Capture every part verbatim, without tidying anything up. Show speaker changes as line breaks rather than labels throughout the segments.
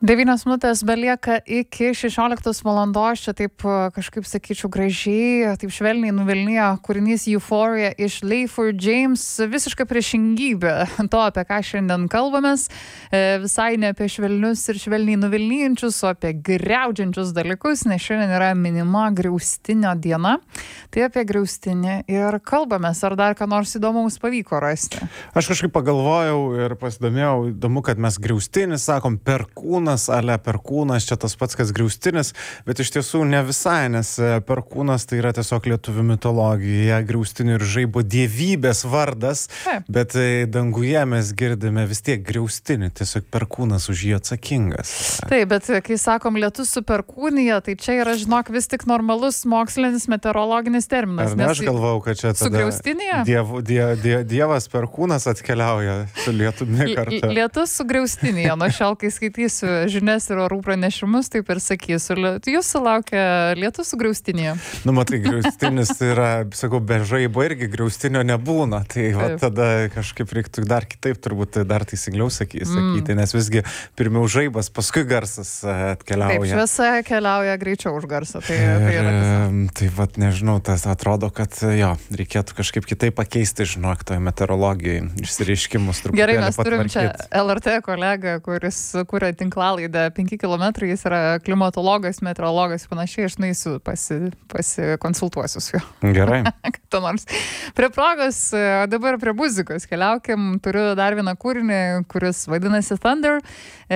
Devynios minutės belieka iki šešioliktos valandos, čia taip kažkaip sakyčiau gražiai, taip švelniai nuvilnijo kūrinys Euphoria iš Leighford James, visiška priešingybė to, apie ką šiandien kalbamės, visai ne apie švelnius ir švelniai nuvilnijančius, o apie griaudžiančius dalykus, nes šiandien yra minima griaustinio diena, tai apie griaustinį ir kalbamės, ar dar ką nors įdomaus pavyko rasti.
Aš kažkaip pagalvojau ir pasidomėjau, įdomu, kad mes griaustinis sakom perkūnas, ale perkūnas, čia tas pats, kas griaustinis, bet iš tiesų ne visai, nes perkūnas tai yra tiesiog lietuvių mitologija, griaustinio ir žaibo dievybės vardas, Taip. bet danguje mes girdime vis tiek griaustinį, tiesiog perkūnas už jį atsakingas.
Taip, bet kai sakom lietus su perkūnija, tai čia yra, žinok, vis tik normalus mokslinis meteorologinis terminas.
Ar ne, aš galvau, kad čia tada
su griaustinija?
Diev, die, die, dievas perkūnas atkeliauja su lietumi kartu.
Lietus su griaustinija, nuo šiol, kai skaitysiu žinias ir orų pranešimus, taip ir sakysiu. Jūs sulaukia lietus su griaustinėje?
Nu, matai, griaustinis yra, sakau, be žaibo irgi griaustinio nebūna. Tai va, tada kažkaip reiktų dar kitaip, turbūt dar teisingiau sakyti, mm. nes visgi pirmiau žaibas, paskui garsas atkeliauja.
Taip, šviesa keliauja greičiau už garsą. Tai,
ir,
tai, yra
tai va, nežinau, tas atrodo, kad jo, reikėtų kažkaip kitaip pakeisti, žinok, toje meteorologijai išsireiškimus.
Gerai, mes turim čia L R T kolegą, kuris kuria tinklą laidą penki kilometrai, jis yra klimatologas, meteorologas, panašiai, aš nueisiu pasi, pasikonsultuosiu su juo.
Gerai.
Kad nors. Prie progos, dabar prie muzikos keliaukim, turiu dar vieną kūrinį, kuris vadinasi Thunder. E,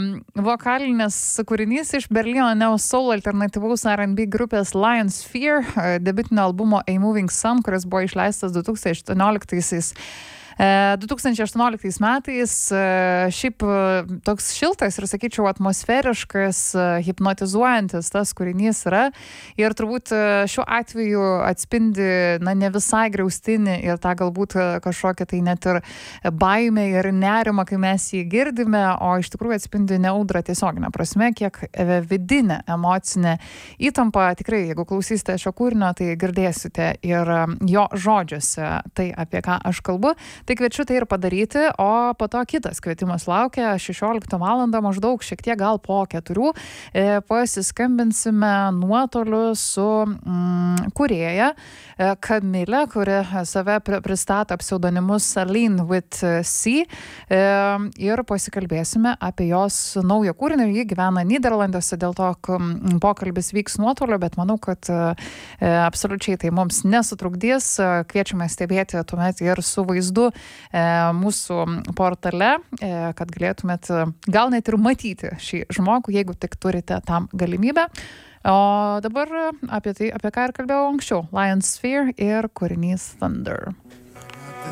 vokalinis kūrinys iš Berlyno neo soul alternatyvaus R and B grupės Lion Sphere, debiutinio albumo A Moving Sun, kuris buvo išleistas du tūkstančiai aštuonioliktaisiais. du tūkstančiai aštuonioliktais metais šiaip toks šiltas ir, sakyčiau, atmosferiškas, hipnotizuojantis tas kūrinys yra ir turbūt šiuo atveju atspindi, na, ne visai griaustinį ir tą galbūt kažkokią tai net ir baimę ir nerimą, kai mes jį girdime, o iš tikrųjų atspindi ne audrą tiesioginę prasme, kiek vidinę emocinę įtampą. Tikrai, jeigu klausysite šio kūrinio, tai girdėsite ir jo žodžiuose tai, apie ką aš kalbu. Tai kviečiu tai ir padaryti, o po to kitas kvietimas laukia šešioliktą valandą, maždaug šiek tiek gal po keturių. E, pasiskambinsime nuotoliu su mm, kūrėja e, Kamilė, kuri save pri, pristato pseudonimus Lean with C. E, ir pasikalbėsime apie jos naują kūrinį. Ji gyvena Nyderlanduose, dėl to pokalbis vyks nuotoliu, bet manau, kad e, absoliučiai tai mums nesutrukdys. Kviečiame stebėti tuomet ir su vaizdu mūsų portale, kad galėtumėt gal net ir matyti šį žmogų, jeigu tik turite tam galimybę. O dabar apie tai, apie ką ir kalbėjau anksčiau. Lion Sphere ir kūrinys Thunder.